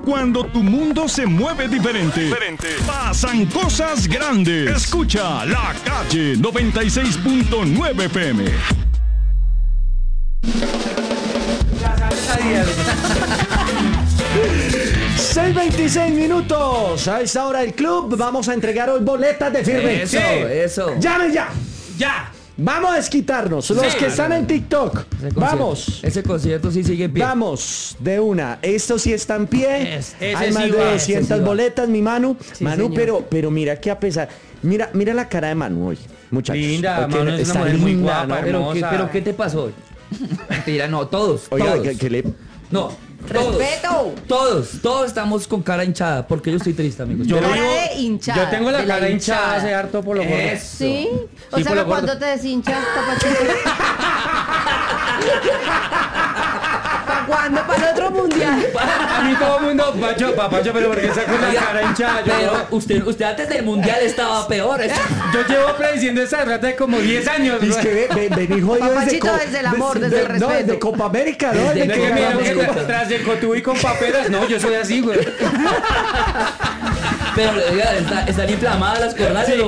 Cuando tu mundo se mueve diferente, pasan cosas grandes. Escucha La Calle 96.9 FM. 6:26 minutos. A esta hora del club vamos a entregar hoy boletas de firme. Eso. ¡Llamen ya! ¡Ya! Vamos a desquitarnos. Los que están en TikTok. Vamos. Ese concierto sí sigue en pie. Vamos, de una. Esto sí está en pie. Hay más sí de va, 200 boletas, mi Manu. Sí, Manu, señor. pero mira que a pesar... Mira la cara de Manu hoy, muchachos. Linda, Porque Manu es una está mujer muy linda, guapa, ¿no? hermosa. ¿Pero qué te pasó hoy? Mentira, no, todos. Oiga, todos. que le... No, todos. ¡Respeto! Todos estamos con cara hinchada, porque yo estoy triste, amigos. Yo Cara vivo- de hinchada. Yo tengo la de cara hinchada hace hinchada. harto por lo gordo. ¿Sí? O Sí, sea, por lo que cuando gordo. te deshinchas, papachito. ¿Para cuándo? ¿Para el otro mundial? A mí todo el mundo, Papacho, pero ¿por qué sacó la Oiga, cara hinchada? Pero usted antes del mundial estaba peor. Yo llevo prediciendo esa rata de como 10 años. Es que vení jodido Papachito, desde el amor, desde el No, respeto. desde Copa América, ¿no? Desde Desde No es que que me ganamos dijeron Copa- que tras el Cotú y con paperas. No, yo soy así, güey. Pero oiga, están inflamadas las cornales.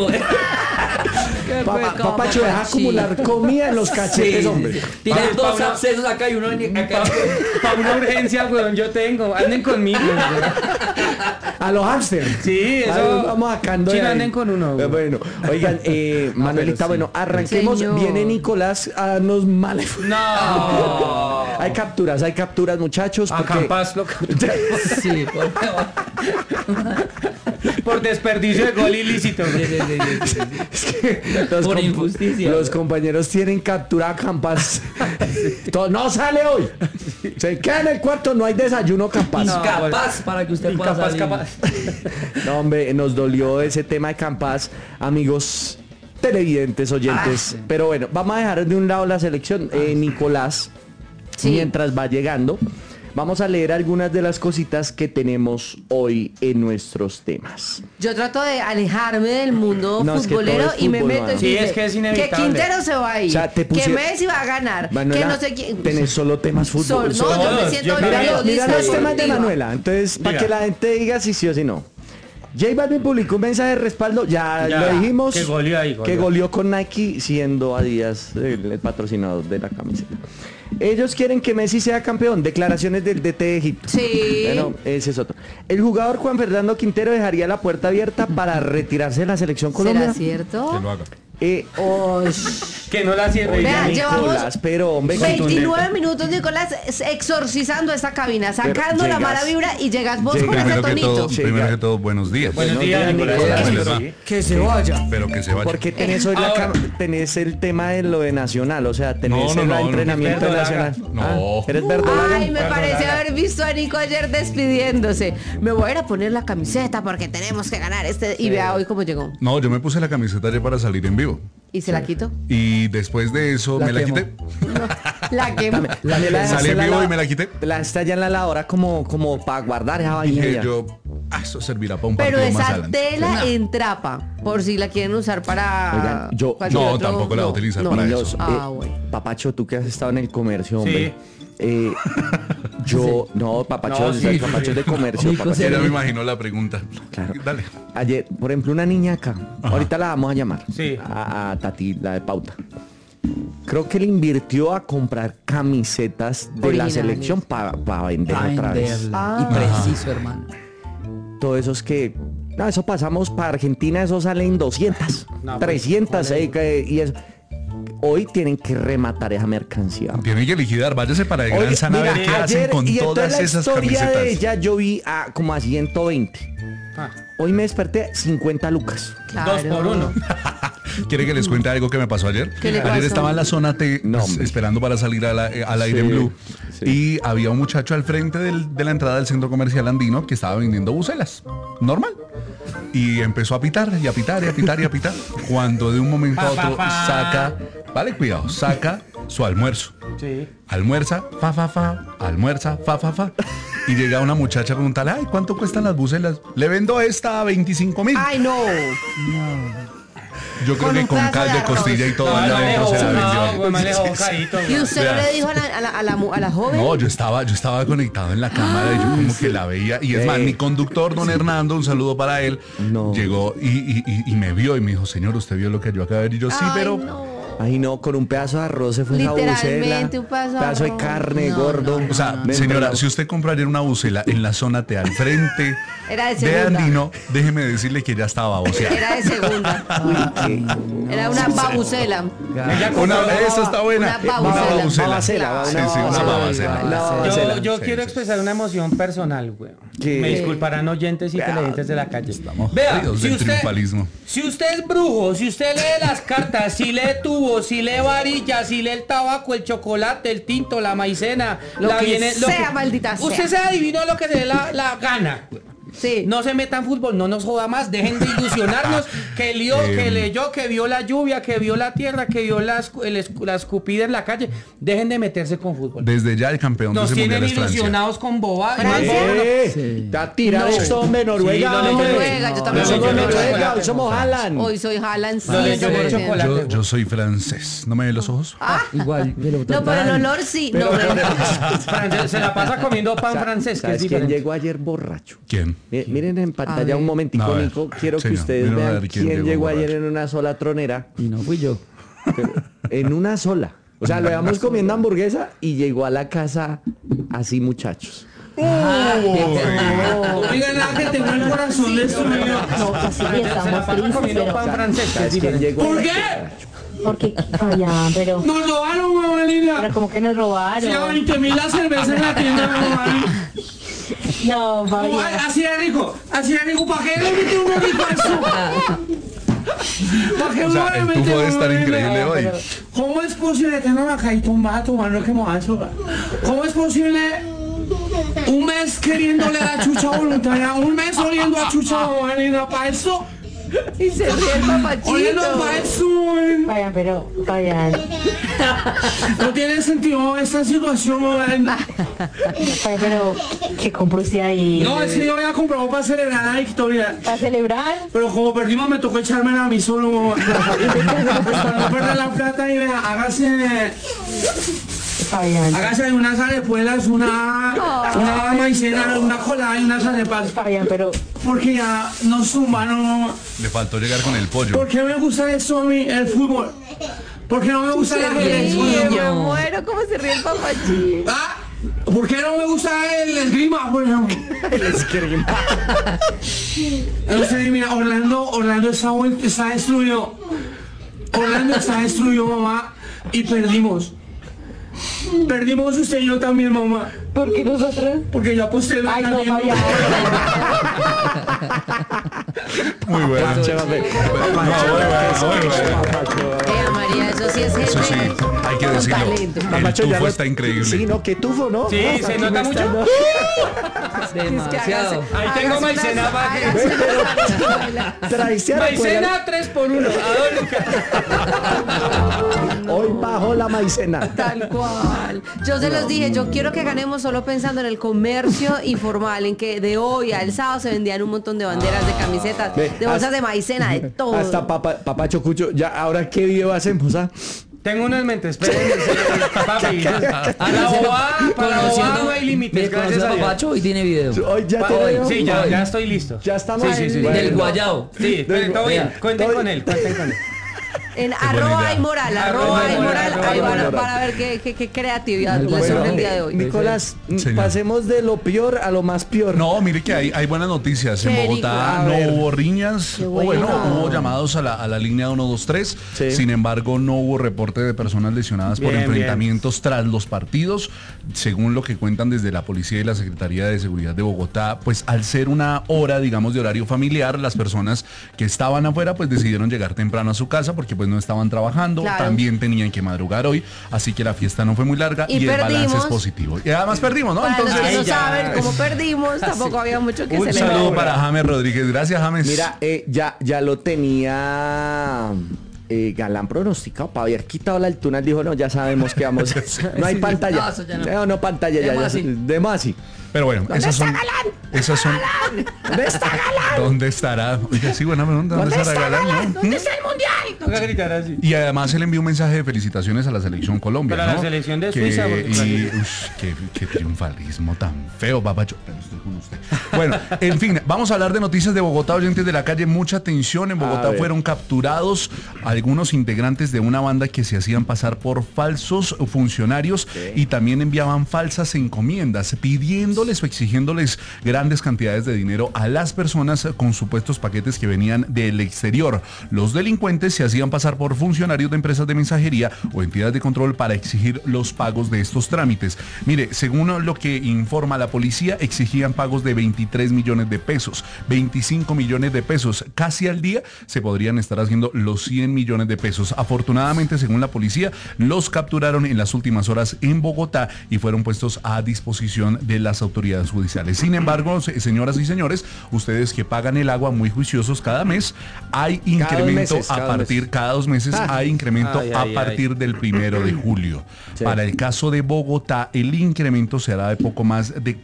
Papacho, deja acumular comida en los cachetes, hombre. Tiene Vale, dos Pablo. abscesos acá y uno acá. Para una urgencia, güey, yo tengo. Anden conmigo. güey. A los hamsters. Sí, eso. Ahí vamos sacando. Sí, de ahí. anden con uno, güey. Bueno, oigan, Manuelita, pero sí. bueno, arranquemos. Señor. Viene Nicolás a nos mal. No. Hay capturas, muchachos. A Porque... Campas, loco. Sí, por favor. Por desperdicio de gol ilícito. Sí, güey. sí. Es que los Por injusticia. Los compañeros tienen captura a Campas. No sale hoy. Se queda en el cuarto, no hay desayuno capaz. No. Incapaz para que usted pueda salir. Capaz. No, hombre, nos dolió ese tema de Campas, amigos televidentes, oyentes. sí. Pero bueno, vamos a dejar de un lado la selección. Nicolás, Sí. mientras va llegando, vamos a leer algunas de las cositas que tenemos hoy en nuestros temas. Yo trato de alejarme del mundo No, es que todo futbolero es y me fútbol, meto mano. en Sí, es que es inevitable. Que Quintero se va a ir. O sea, te que pusie- Messi va a ganar. Manuela, que no sé quién. tenés solo temas fútbol. No, yo me Todos, siento yo también. Mira periodista los temas de deportiva. Manuela. Entonces, para Diga. que la gente diga si sí o si no. J Balvin publicó un mensaje de respaldo, ya Ya, lo dijimos, que goleó ahí, goleó. que goleó con Nike siendo Adidas el patrocinador de la camiseta. Ellos quieren que Messi sea campeón, declaraciones del DT de Egipto. Sí. Bueno, ese es otro. El jugador Juan Fernando Quintero dejaría la puerta abierta para retirarse de la selección ¿Será Colombia. cierto? Que lo haga. Que no la cierre. Vea, ya. llevamos Nicolás, pero hombre, 29 minutos, Nicolás, exorcizando esta cabina, sacando la llegas- mala vibra y llegas vos con ese Primero que, tonito. todo, Sí, primero ya. que todo, buenos días. Buenos días, Nicolás. Nicolás. ¿Cómo les va? Sí. que se vaya. Pero que se vaya. Porque tenés hoy Ahora- tenés el tema de lo de Nacional, o sea, tenés No, el no, entrenamiento no, nacional. no. ¿Eres verdolaga? Ay, me parece haber visto a Nico ayer despidiéndose. Me voy a ir a poner la camiseta porque tenemos que ganar este. Y vea hoy cómo llegó. No, yo me puse la camiseta ayer para salir en vivo. Y se la quito. Y después de eso me la quemó. quité. La quemo. Salí en vivo y me la quité. La está ya en la lavadora como para guardar esa vaina. Dije ya. yo, eso servirá para un Pero partido más esa adelante. tela entrapa, por si la quieren usar para. Oigan, yo- cualquier No, otro- tampoco la voy a utilizar para Niños, eso. Bueno. Papacho, tú que has estado en el comercio, hombre. Sí. No, Papacho, No, sí, Papacho sí. es de comercio. Nico Papacho. Ya me imagino la pregunta. Claro. Dale. Ayer, por ejemplo, una niña acá, ahorita la vamos a llamar, Sí. a Tati, la de Pauta. Creo que le invirtió a comprar camisetas de la Originales. selección para vender Pa' otra vez. venderla. Y preciso, hermano. Todo eso es que... No, eso pasamos para Argentina, eso sale en 200, No, 300, y eso. Hoy tienen que rematar esa mercancía. Tiene que liquidar, váyase para el Gran Oye, San a ver mira, qué hacen ayer, con y entonces todas la esas historia camisetas. de ella yo vi como a 120. Ah, Hoy me desperté 50 lucas. Claro. 2 por 1. ¿Quiere que les cuente algo que me pasó ayer? ¿Qué le Ayer pasó? estaba en la zona T, No, pues, hombre. esperando para salir al aire en Blue. sí. Y había un muchacho al frente de la entrada del centro comercial andino que estaba vendiendo bucelas. Normal. Y empezó a pitar y a pitar y a pitar y a pitar. Cuando de un momento a otro saca, vale, cuidado, saca su almuerzo. Sí. Almuerza, almuerza, fa. Y llega una muchacha a preguntarle, ay, ¿cuánto cuestan las bucelas? Le vendo esta a 25,000. Ay, no. Yo creo Con que un con pedazo de cal de arroz. costilla y todo allá adentro se la vendió. me dejó bocadito, ¿Y güey. usted no le dijo a la joven? No, yo estaba conectado en la cámara y yo como que la veía. Y es más, mi conductor, don Hernando, un saludo para él, No. llegó y me vio y me dijo, señor, ¿usted vio lo que yo acabo de ver? Y yo, sí, Ay, pero... no. Ay, no, con un pedazo de arroz se fue esa Literalmente bucela. un pedazo de Pedazo de arroz. carne, No, gordo. O sea, señora, si usted compraría una bucela en la zona T al frente Era de de segunda. Andino, déjeme decirle que ya estaba baboseada. Era de segunda. Era una babucela. Esa está buena. Una babusela. Babacela, Sí, sí, una babacela. Una babacela. Yo Sí, quiero sí, expresar una emoción personal, güey. ¿Qué? Me disculparán oyentes y televidentes de la calle. Estamos Vea, fríos si del usted, triunfalismo. si usted es brujo, si usted lee las cartas, si lee tubos, si lee varillas, si lee el tabaco, el chocolate, el tinto, la maicena, Lo la que viene, sea, maldita sea. Usted se adivinó lo que se le da la gana, güey. Sí. No se metan fútbol, no nos joda más, dejen de ilusionarnos, que lió, que leyó, que vio la lluvia, que vio la tierra, que vio la escupida en la calle, dejen de meterse con fútbol. Desde ya el campeón de Nos ese mundial tienen es Francia. ilusionados con bobadas. Francia. Está tirado No. esto, hombre, Noruega. Sí, hombre. Noruega, yo también No somos soy Noruega, Noruega. hoy somos Haaland. Hoy soy Haaland No, le echo 100%. chocolate. Yo soy francés. ¿No me ve los ojos? Igual. No, pero el olor sí. No, Francés, se la pasa comiendo pan francés, que es ¿Sabes quién diferente. llegó ayer borracho? ¿Quién? Miren en A pantalla ver. un momentico, A ver, Nico. Quiero que señor, ustedes miren a vean ver quién quién llegó llegó ayer borracho. en una sola tronera. Y no fui yo. Pero en una sola. O sea, lo íbamos comiendo hamburguesa y llegó a la casa así, muchachos. Oigan, nada que tengo el corazón destruido. No, casi que Se la estamos pasa tristes, comiendo pero pan francés, que es ¿Sabes quién diferente. llegó? ¿Por a la qué? casa? porque Fabián, pero Nos robaron, huevonina. pero como que nos Sí, a robaron. 20.000 la cerveza en la tienda, huevón. No, Fabián. Así de rico, ¿para qué le mete uno rico a eso? ¿Para qué O sea, uno le el mete tubo debe estar uno increíble rico? hoy. ¿Cómo es posible que no me caí tumbada tomando que me va a sobar? ¿Cómo es posible un mes queriéndole a la chucha voluntaria, un mes oliendo a chucha voluntaria para eso? Y se ríe el Oliendo papachito. para eso, Fabián, pero Fabián, no tiene sentido esta situación, Fabián, pero ¿qué compró usted ahí? No, es que yo había comprado para celebrar la victoria. ¿Para celebrar? Pero como perdimos me tocó echármela a mí solo. Para no perder la plata y vea, Fabián, hágase de unas arepuelas, una maicena, una colada y unas arepas. Fabián, pero Porque ya no zumba, no. Le faltó llegar con el pollo. ¿Por qué me gusta eso a mí, el fútbol? ¿Por qué no me gusta la ajedrez? Sí, me muero. ¿Cómo se ríe el papachito? ¿Ah? ¿Por qué no me gusta el esgrima, por ejemplo? No sé, mira, Orlando está destruido. Orlando está destruido, mamá. Y perdimos. Perdimos usted y yo también, mamá. ¿por qué nosotros? Porque yo aposté Ay, no, Fabián. Muy bueno. Pacho, hombre. María, eso sí es gente. Eso sí, hay que con decirlo. talento. El Papacho, ya tufo no- está increíble. Sí, no, qué tufo, ¿no? Sí, No, ¿se aquí nota me mucho? está- no. Demasiado. Ahí tengo maicena para que... Traiste a Maicena 3x1. Hoy bajó la maicena. Tal cual. Yo se los dije, yo quiero que ganemos solo pensando en el comercio informal, en que de hoy al sábado se vendían un montón de banderas, de camisetas, Ve, de bolsas hasta- de maicena, de todo. Hasta Papacho Cucho, ya, ahora qué video hacemos, ¿ah? Tengo unas mentes, espérenme. Papi, para la bobada no hay límites, gracias Conoció a a Dios. Papacho y tiene video. Hoy ya Pa- tenemos. Sí, ya estoy listo. Ya estamos. Sí, sí. Bueno. Del Guayao. Sí, pero todo bien. Cuenten Todo- con él, cuenten con él. En buena arroba idea. y moral, Arroba arroba y y moral, moral, ahí arroba y van a- moral. para ver qué creatividad Bueno, tuvieron Bueno, el día de hoy. Nicolás, Señor. pasemos de lo peor a lo más peor. No, mire que hay buenas noticias. En Qué Bogotá rico. A no ver. hubo riñas, Qué o bueno, bueno. hubo llamados a la línea 123. Sí. Sin embargo, no hubo reporte de personas lesionadas por Bien, enfrentamientos tras los partidos. Según lo que cuentan desde la policía y la Secretaría de Seguridad de Bogotá, pues al ser una hora, digamos, de horario familiar, las personas que estaban afuera pues decidieron llegar temprano a su casa porque pues no estaban trabajando. Claro. También tenían que madrugar hoy, así que la fiesta no fue muy larga Y y, el balance perdimos. es positivo. Y además perdimos, ¿no? Para los que no Entonces, saben cómo perdimos, tampoco había mucho que un celebrar. saludo para James Rodríguez. Gracias, James. Mira, ya lo tenía Galán pronosticado para haber quitado la altura. Él dijo, no, ya sabemos que vamos. No hay pantalla. No, eso ya no. No, pantalla, ya. Demos así. Demos así. Pero bueno, esas son. Esas son. ¿Dónde está Galán? ¿Dónde estará? Oiga, sí, buena pregunta. ¿Dónde estará Galán? no? ¿Dónde está el mundial? toca gritar así. Y además él envió un mensaje de felicitaciones a la selección Colombia. Para ¿no? la selección de Suiza. Qué triunfalismo tan feo, papacho. Pero estoy con usted. Bueno, en fin, vamos a hablar de noticias de Bogotá, oyentes de la calle. Mucha atención. En Bogotá fueron capturados algunos integrantes de una banda que se hacían pasar por falsos funcionarios y también enviaban falsas encomiendas, pidiéndoles o exigiéndoles grandes cantidades de dinero a las personas con supuestos paquetes que venían del exterior. Los delincuentes se hacían pasar por funcionarios de empresas de mensajería o entidades de control para exigir los pagos de estos trámites. Mire, según lo que informa la policía, exigían pagos de 23 millones de pesos, 25 millones de pesos. Casi al día se podrían estar haciendo los 100 millones de pesos. Afortunadamente, según la policía, los capturaron en las últimas horas en Bogotá y fueron puestos a disposición de las autoridades judiciales. Sin embargo, señoras y señores, ustedes que pagan el agua muy juiciosos cada mes, hay incremento cada 2 meses hay incremento a partir del 1 de julio. Sí. Para el caso de Bogotá, el incremento será de poco más de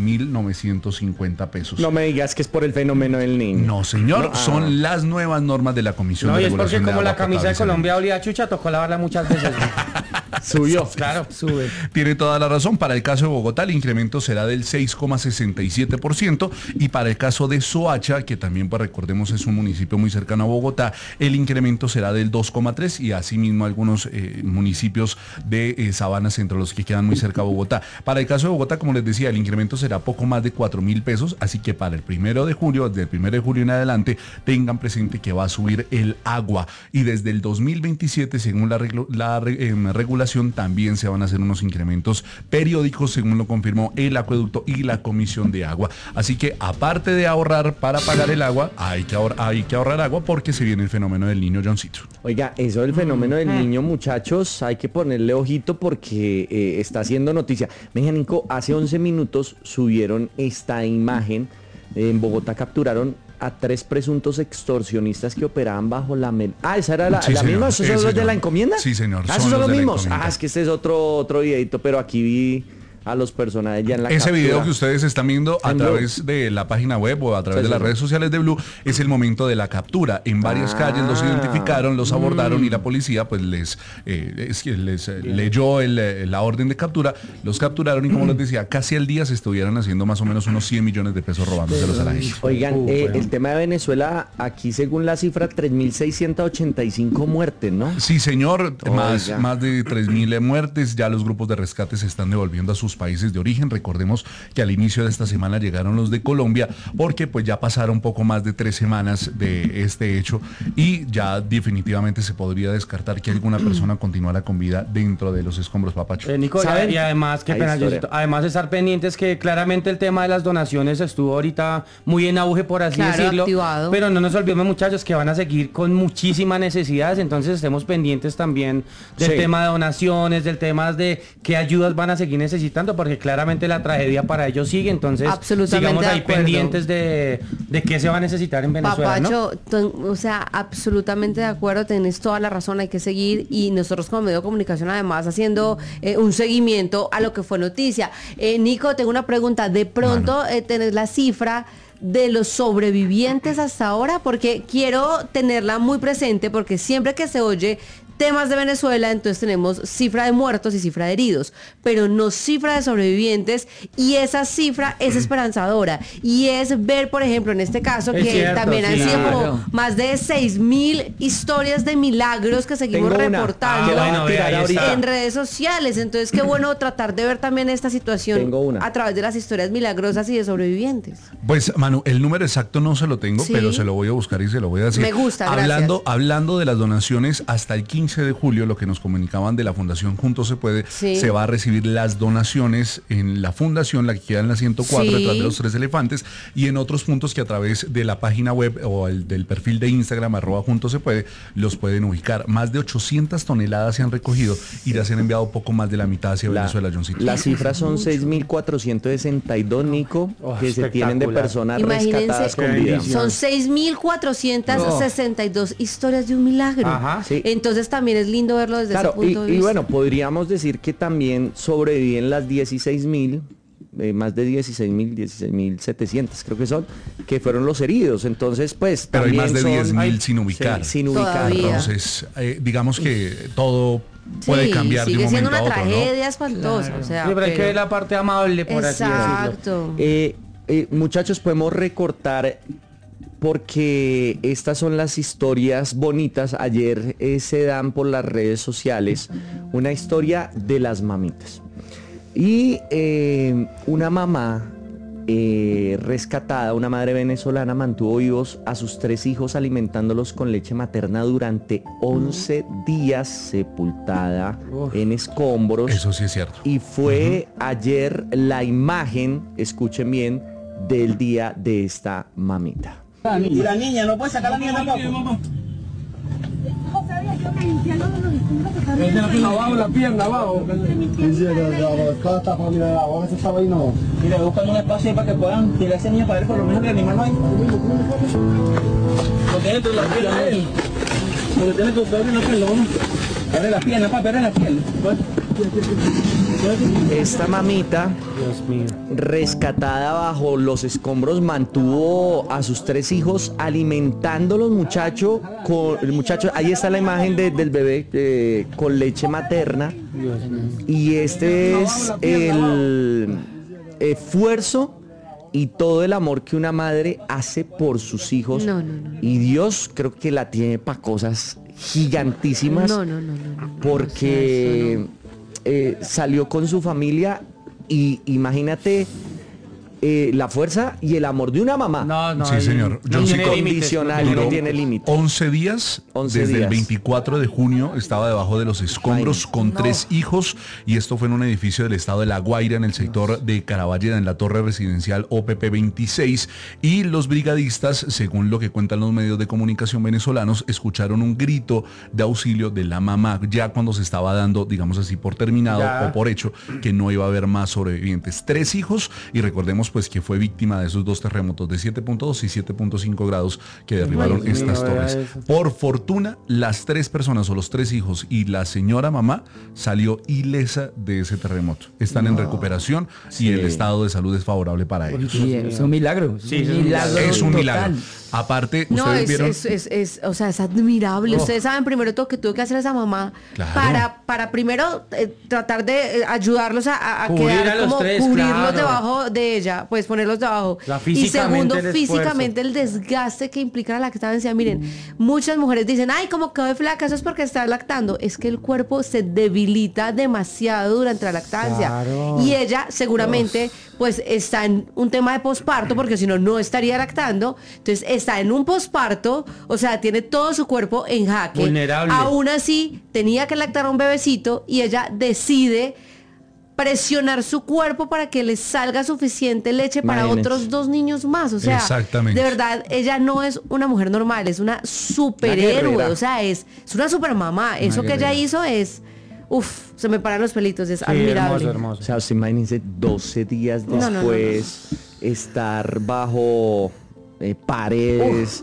4.950 pesos. No me digas que es por el fenómeno del niño. No, señor, son las nuevas normas de la Comisión de No, y es Regulación porque como de la Agua camisa de Potable. Colombia olía a chucha, tocó lavarla muchas veces. Subió. Claro, sube. Tiene toda la razón. Para el caso de Bogotá, el incremento será del 6,67% y para el caso de Soacha, que también, pues recordemos, es un municipio muy cercano a Bogotá, el incremento será del 2,3% y asimismo algunos municipios de Sabanas, entre los que quedan muy cerca a Bogotá. Para el caso de Bogotá, como les decía, el incremento será poco más de 4.000 pesos, así que para el 1 de julio, desde el 1 de julio en adelante, tengan presente que va a subir el agua y desde el 2027, según la regulación, también se van a hacer unos incrementos periódicos, según lo confirmó el acueducto y la Comisión de Agua. Así que aparte de ahorrar para pagar el agua, hay que ahorrar agua porque se viene el fenómeno del niño, Johncito. Oiga, eso del fenómeno del niño, muchachos, hay que ponerle ojito porque está haciendo noticia. Venga, Nico, hace 11 minutos subieron esta imagen. En Bogotá capturaron a 3 presuntos extorsionistas que operaban bajo la... esa era la misma, ¿esos son los de la encomienda? Sí, señor. ¿Esos son los mismos? Es que este es otro videito, pero aquí vi a los personajes ya en la Ese captura. video que ustedes están viendo a En través de la página web o a través de las redes sociales de Blue es el momento de la captura. En varias calles los identificaron, los abordaron y la policía pues les leyó la orden de captura, los capturaron y como les decía, casi al día se estuvieran haciendo más o menos unos 100 millones de pesos robándoselos a la gente. Oigan, el tema de Venezuela, aquí según la cifra, 3.685 muertes, ¿no? Sí, señor, más Oiga. de 3.000 muertes, ya los grupos de rescate se están devolviendo a sus países de origen. Recordemos que al inicio de esta semana llegaron los de Colombia porque pues ya pasaron poco más de 3 semanas de este hecho y ya definitivamente se podría descartar que alguna persona continuara con vida dentro de los escombros, papacho. Nico, ¿Saben? y además, qué Hay pena, historia. Diosito, además estar pendientes que claramente el tema de las donaciones estuvo ahorita muy en auge, por así Claro, decirlo, activado. pero no nos olvidemos, muchachos, que van a seguir con muchísimas necesidades, entonces estemos pendientes también del Sí. tema de donaciones, del tema de qué ayudas van a seguir necesitando, porque claramente la tragedia para ellos sigue, entonces Absolutamente sigamos de ahí acuerdo. pendientes de qué se va a necesitar en Venezuela, ¿no? Papacho, o sea, absolutamente de acuerdo, tenés toda la razón, hay que seguir y nosotros como medio de comunicación además haciendo un seguimiento a lo que fue noticia. Nico, tengo una pregunta, ¿de pronto tenés la cifra de los sobrevivientes hasta ahora? Porque quiero tenerla muy presente porque siempre que se oye temas de Venezuela, entonces tenemos cifra de muertos y cifra de heridos, pero no cifra de sobrevivientes y esa cifra es esperanzadora y es ver, por ejemplo, en este caso Es que cierto, también han sí, sido claro. como más de 6.000 historias de milagros que seguimos Tengo una. reportando Que la voy a tirar ahí ahorita. está. en redes sociales, entonces qué bueno tratar de ver también esta situación Tengo una. a través de las historias milagrosas y de sobrevivientes. Pues, Manu, el número exacto no se lo tengo, Sí. pero se lo voy a buscar y se lo voy a decir. Me gusta, hablando de las donaciones, hasta el 15 de julio, lo que nos comunicaban de la Fundación Juntos se Puede, Sí. se va a recibir las donaciones en la fundación, la que queda en la 104, Sí. detrás de los 3 elefantes, y en otros puntos que a través de la página web o del perfil de Instagram, @Juntos se Puede, los pueden ubicar. Más de 800 toneladas se han recogido y ya se han enviado poco más de la mitad hacia Venezuela, Johncito. Las cifras son 6.462, Nico, que se tienen de espectacular. personas Imagínense, rescatadas con vida. son 6.462 historias de un milagro. Ajá. Sí. Entonces también es lindo verlo desde Claro, ese punto de y vista. bueno, podríamos decir que también sobreviven las 16.000 más de 16.700 creo que son, que fueron los heridos. Entonces, pues Pero hay también más de son- 10.000 sin ubicar. Sí, sin ubicar. Todavía. Entonces, digamos que todo puede Sí, cambiar de un sigue siendo momento a una otro, ¿no? tragedia espantosa. O sea, Sí, pero hay que pero- ver la parte amable, por así decirlo. Exacto. Muchachos, podemos recortar porque estas son las historias bonitas. Ayer se dan por las redes sociales una historia de las mamitas. Y una mamá rescatada, una madre venezolana, mantuvo vivos a sus 3 hijos alimentándolos con leche materna durante 11 días, sepultada en escombros. Eso sí es cierto. Y fue ayer la imagen, escuchen bien, del día de esta mamita. Y la niña, ¿no puede sacar a la niña tampoco? Abajo, la pierna, abajo. Mira, buscan un espacio ahí para que puedan tirar a esa niña para ver por lo menos que el animal no hay. Lo tiene entre las piernas, lo tiene que abrir la pierna, vamos. Abre las piernas, papi, abre las piernas. Esta mamita, Dios mío. rescatada bajo los escombros, mantuvo a sus 3 hijos alimentándolos, muchachos. Ahí está la imagen del bebé con leche materna. Y este es el esfuerzo y todo el amor que una madre hace por sus hijos. No, no, no, no. Y Dios creo que la tiene para cosas gigantísimas. No. Porque O sea, eso salió con su familia y imagínate la fuerza y el amor de una mamá. No, Sí, señor. No John tiene Cico. límites, Incondicional, no no tiene tiene límites. límite. 11 días, 11 desde el días. 24 de junio estaba debajo de los escombros con 3 hijos, y esto fue en un edificio del estado de La Guaira, en el sector de Caraballeda, en la torre residencial OPP 26, y los brigadistas, según lo que cuentan los medios de comunicación venezolanos, escucharon un grito de auxilio de la mamá ya cuando se estaba dando, digamos así, por terminado Ya. o por hecho que no iba a haber más sobrevivientes. 3 hijos, y recordemos pues que fue víctima de esos 2 terremotos de 7.2 y 7.5 grados que derribaron Dios mío, estas vea torres. eso. Por fortuna, las 3 personas o los 3 hijos y la señora mamá salió ilesa de ese terremoto. Están en recuperación y el estado de salud es favorable para ellos. Sí, es un milagro. Sí, es un milagro. Es un total. milagro. Aparte, No, ustedes vieron... o sea, es admirable. Ustedes saben primero todo que tuvo que hacer esa mamá Claro. para primero tratar de ayudarlos a Cubrir quedar a los como 3, cubrirlos claro. debajo de ella, pues ponerlos debajo. La Y físicamente segundo, el esfuerzo. físicamente el desgaste que implica la lactancia. Miren, muchas mujeres dicen, ay, como quedó de flaca, eso es porque está lactando. Es que el cuerpo se debilita demasiado durante la lactancia. Claro. Y ella seguramente pues está en un tema de posparto, porque si no, no estaría lactando. Entonces está en un posparto, o sea, tiene todo su cuerpo en jaque. Vulnerable. Aún así, tenía que lactar a un bebecito y ella decide presionar su cuerpo para que le salga suficiente leche para Imagínense. otros 2 niños más. O sea, Exactamente. de verdad, ella no es una mujer normal, es una superhéroe. guerrera. O sea, es una supermamá. Eso que ella guerrera. hizo es, se me paran los pelitos, es Sí, admirable. hermoso, hermoso. O sea, usted imagínense 12 días No, no, no, después estar bajo paredes,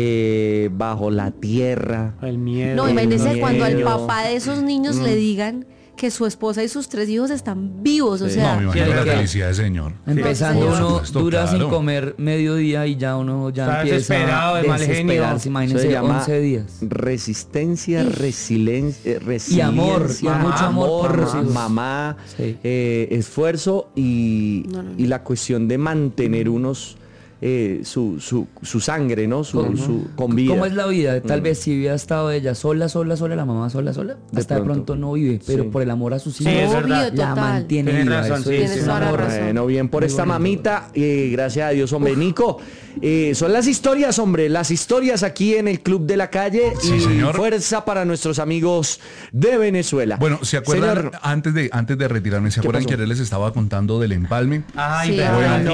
bajo la tierra. El miedo. No, imagínese niño. cuando al papá de esos niños le digan que su esposa y sus 3 hijos están vivos. O sea, No, me imagino la que- felicidad del señor. Empezando Por uno supuesto, dura claro. sin comer mediodía y ya uno ya Está empieza desesperado, de mal genio. desesperarse. Eso se Imagínense llama 11 días. resistencia, resiliencia, Y amor, mucho amor por los hijos. mamá, Sí. esfuerzo y la cuestión de mantener unos su sangre, ¿no? Con vida. ¿Cómo es la vida? Tal vez si hubiera estado ella sola, la mamá sola, hasta de pronto no vive, pero Sí. por el amor a sus Sí, hijos es verdad. Obvio, la total. mantiene Tienes viva. razón, Eso sí, es tienes toda la amor. razón. Bueno, bien por Muy esta bonito. mamita, gracias a Dios, hombre. Nico, son las historias, hombre, las historias aquí en el Club de la Calle. Sí, y señor. fuerza para nuestros amigos de Venezuela. Bueno, ¿se acuerdan? Señor, Antes de retirarme, ¿se acuerdan pasó? que ayer les estaba contando del empalme? Ay, Sí. pero Bueno, no,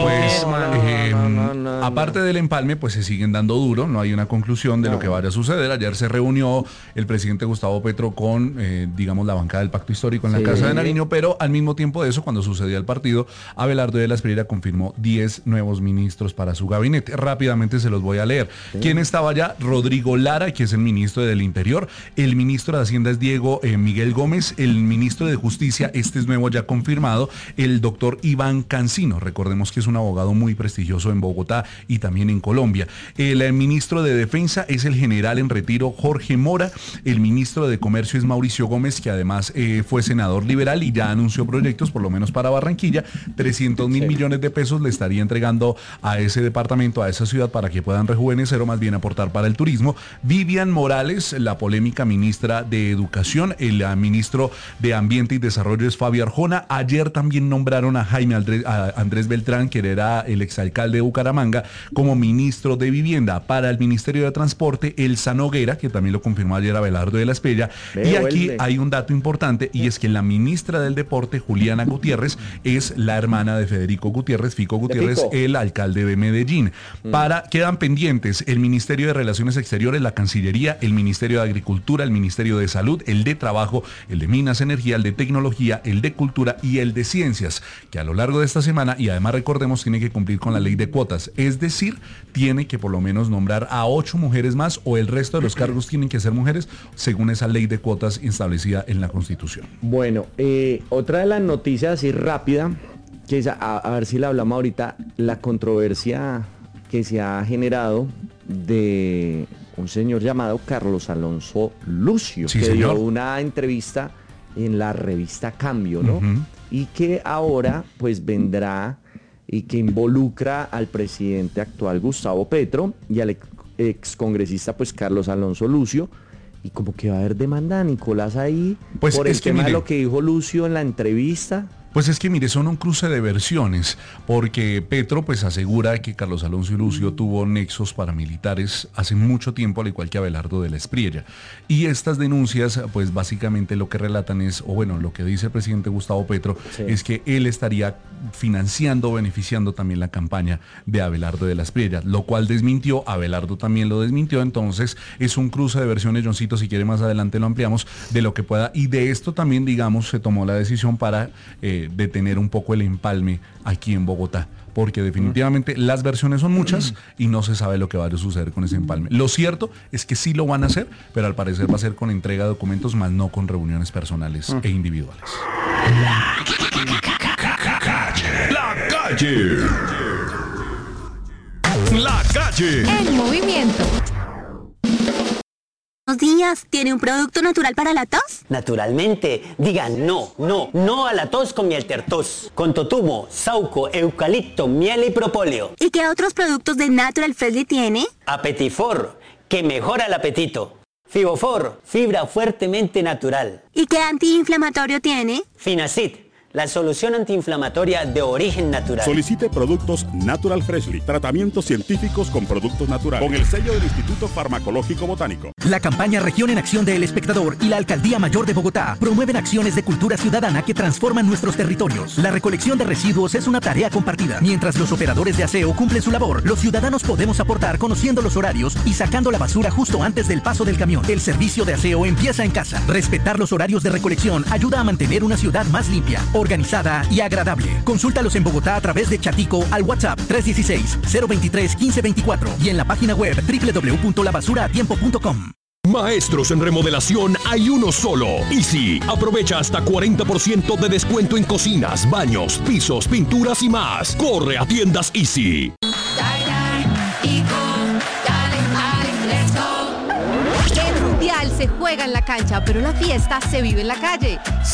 pues aparte del empalme, pues se siguen dando duro, no hay una conclusión de lo que vaya a suceder. Ayer se reunió el presidente Gustavo Petro con, digamos, la bancada del Pacto Histórico en la Sí. Casa de Nariño, pero al mismo tiempo de eso, cuando sucedía el partido, Abelardo de la Espriella confirmó 10 nuevos ministros para su gabinete. rápidamente se los voy a leer. ¿Quién estaba allá? Rodrigo Lara, que es el ministro del Interior. El ministro de Hacienda es Diego Miguel Gómez. El ministro de Justicia, este es nuevo ya confirmado, el doctor Iván Cancino. Recordemos que es un abogado muy prestigioso en Bogotá y también en Colombia. El ministro de Defensa es el general en retiro Jorge Mora. El ministro de Comercio es Mauricio Gómez, que además fue senador liberal y ya anunció proyectos, por lo menos para Barranquilla. 300 mil millones de pesos le estaría entregando a ese departamento, a esa ciudad, para que puedan rejuvenecer o más bien aportar para el turismo. Vivian Morales, la polémica ministra de Educación. El ministro de Ambiente y Desarrollo es Fabio Arjona. Ayer también nombraron a Jaime Andrés Beltrán, que era el exalcalde de Bucaramanga, como ministro de Vivienda. Para el Ministerio de Transporte, Elsa Noguera, que también lo confirmó ayer Abelardo de la Espriella. Y aquí hay un dato importante, y es que la ministra del Deporte, Juliana Gutiérrez, es la hermana de Federico Gutiérrez, Fico Gutiérrez, el alcalde de Medellín. Quedan pendientes el Ministerio de Relaciones Exteriores, la Cancillería, el Ministerio de Agricultura, el Ministerio de Salud, el de Trabajo, el de Minas, Energía, el de Tecnología, el de Cultura y el de Ciencias, que a lo largo de esta semana, y además recordemos, tiene que cumplir con la ley de cuotas, es decir, tiene que por lo menos nombrar a 8 mujeres más, o el resto de los cargos tienen que ser mujeres, según esa ley de cuotas establecida en la Constitución. Bueno, otra de las noticias así rápida, que es, a ver si la hablamos ahorita, la controversia que se ha generado de un señor llamado Carlos Alonso Lucio, sí, que señor. dio una entrevista en la revista Cambio, ¿no? Y que ahora pues vendrá y que involucra al presidente actual Gustavo Petro y al excongresista pues Carlos Alonso Lucio, y como que va a haber demanda, Nicolás, ahí pues por es el que tema mire, de lo que dijo Lucio en la entrevista. Pues es que mire, son un cruce de versiones, porque Petro pues asegura que Carlos Alonso Lucio tuvo nexos paramilitares hace mucho tiempo, al igual que Abelardo de la Espriella. Y estas denuncias pues básicamente lo que relatan es, o bueno, lo que dice el presidente Gustavo Petro, es que él estaría financiando, beneficiando también la campaña de Abelardo de la Espriella, lo cual desmintió, Abelardo también lo desmintió. Entonces es un cruce de versiones, Johncito, si quiere más adelante lo ampliamos, de lo que pueda, y de esto también, digamos, se tomó la decisión para detener un poco el empalme aquí en Bogotá, porque definitivamente las versiones son muchas y no se sabe lo que va a suceder con ese empalme. Lo cierto es que sí lo van a hacer, pero al parecer va a ser con entrega de documentos, más no con reuniones personales e individuales. La calle. La calle. En movimiento. Buenos días, ¿tiene un producto natural para la tos? Naturalmente, digan no a la tos con miel tertos, con totumo, sauco, eucalipto, miel y propóleo. ¿Y qué otros productos de Natural Freshly tiene? Apetifor, que mejora el apetito. Fibofor, fibra fuertemente natural. ¿Y qué antiinflamatorio tiene? Finacid, la solución antiinflamatoria de origen natural. Solicite productos Natural Freshly, tratamientos científicos con productos naturales, con el sello del Instituto Farmacológico Botánico. La campaña Región en Acción de El Espectador y la Alcaldía Mayor de Bogotá promueven acciones de cultura ciudadana que transforman nuestros territorios. La recolección de residuos es una tarea compartida. Mientras los operadores de aseo cumplen su labor, los ciudadanos podemos aportar conociendo los horarios y sacando la basura justo antes del paso del camión. El servicio de aseo empieza en casa. Respetar los horarios de recolección ayuda a mantener una ciudad más limpia, organizada y agradable. Consúltalos en Bogotá a través de Chatico al WhatsApp 316-023-1524 y en la página web www.labasuraatiempo.com. Maestros en remodelación hay uno solo. Easy. Aprovecha hasta 40% de descuento en cocinas, baños, pisos, pinturas y más. Corre a tiendas Easy. El mundial se juega en la cancha, pero la fiesta se vive en la calle.